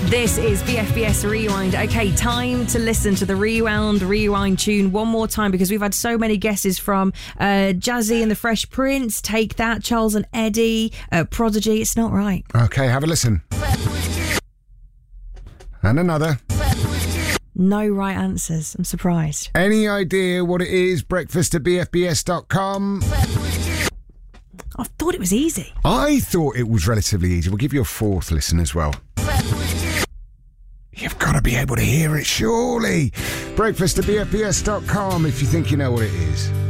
This is BFBS Rewind. Okay, time to listen to the Rewind tune one more time because we've had so many guesses from Jazzy and the Fresh Prince, Take That, Charles and Eddie, Prodigy. It's not right. Okay, have a listen. And another. No right answers. I'm surprised. Any idea what it is? Breakfast at BFBS.com. I thought it was easy. I thought it was relatively easy. We'll give you a fourth listen as well. You've got to be able to hear it, surely. Breakfast at BFBS.com if you think you know what it is.